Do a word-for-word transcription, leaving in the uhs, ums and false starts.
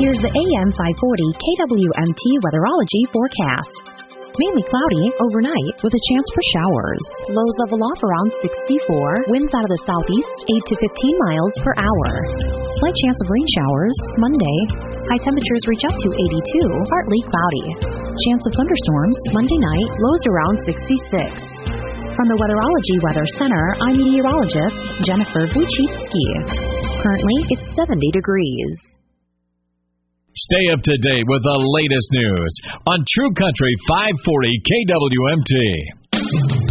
Here's the A M five forty K W M T Weatherology forecast. Mainly cloudy overnight with a chance for showers. Lows level off around sixty-four. Winds out of the southeast eight to fifteen miles per hour. Slight chance of rain showers Monday. High temperatures reach up to eighty-two, partly cloudy. Chance of thunderstorms Monday night, lows around sixty-six. From the Weatherology Weather Center, I'm meteorologist Jennifer Wojcicki. Currently, it's seventy degrees. Stay up to date with the latest news on True Country five forty K W M T.